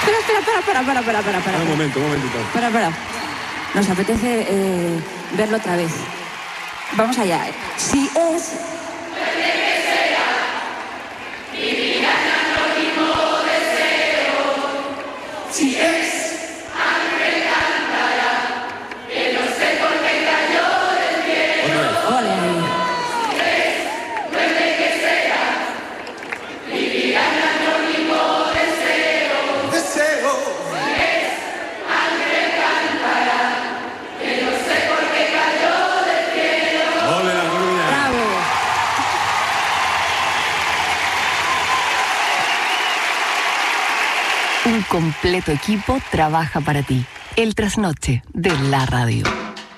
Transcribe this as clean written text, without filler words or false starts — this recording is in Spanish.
Espera. Un momentito. Espera. Nos apetece verlo otra vez. Vamos allá. Si es... Si es... Un completo equipo trabaja para ti. El trasnoche de la radio.